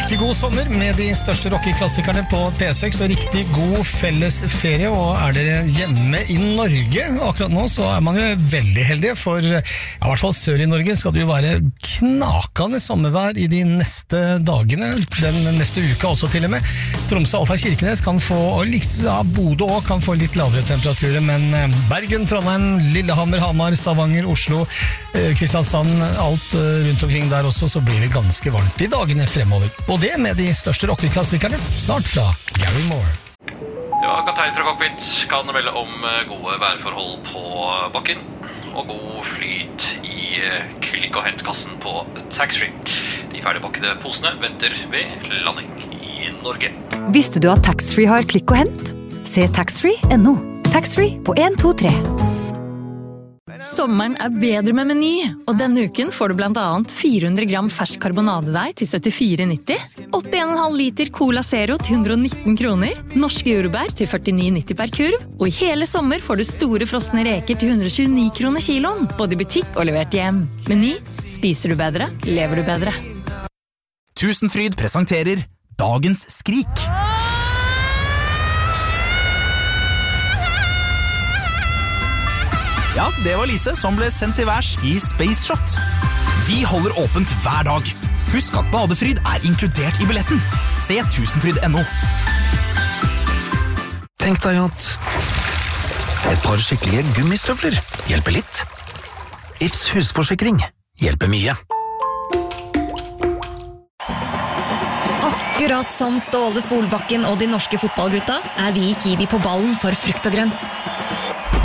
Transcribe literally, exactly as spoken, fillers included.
Riktig god sommer med de største rockeklassikerne på P seks, og riktig god felles ferie. Og er dere hjemme i Norge akkurat nå, så er man jo veldig heldige, for ja, i hvert fall sør i Norge skal det jo være knakende sommervær i de neste dagene, den neste uka også til og med. Tromsø, Alta, Kirkenes kan få, og liksom, ja, Bodø også kan få litt lavere temperaturer, men Bergen, Trondheim, Lillehammer, Hamar, Stavanger, Oslo, Kristiansand, alt rundt omkring der også, så blir det ganske varmt i dagene fremover. Og det med de største rockeklassikerne, snart fra Gary Moore. Ja, kaptein fra Cockpit kan melde om gode værforhold på bakken og god flyt i klikk- og hentkassen på taxfree. De ferdigpakkede posene venter ved landing i Norge. Visste du at taxfree har klikk og hent? Se taxfree punktum no. Taxfree på en to tre. Sommeren er bedre med Meny, og denne uken får du blant annet fire hundre gram fersk karbonadedeig til syttifire nitti, åttien komma fem liter Cola Zero til hundre og nitten kroner, norske jordbær til førtini nitti per kurv, og i hele sommer får du store frosne reker til hundre og tjueni kroner kiloen, både i butikk og levert hjem. Meny, spiser du bedre, lever du bedre. Tusenfryd presenterer Dagens Skrik. Ja, det var Lise som ble sendt til værs i Space Shot. Vi holder åpent hver dag. Husk at badefryd er inkludert i billetten. Se tusenfryd punktum no. Tenk deg at et par skikkelige gummistøvler hjelper litt. Ifs husforsikring hjelper mye. Akkurat som Ståle Solbakken og de norske fotballgutta er vi i Kiwi på ballen for frukt og grønt.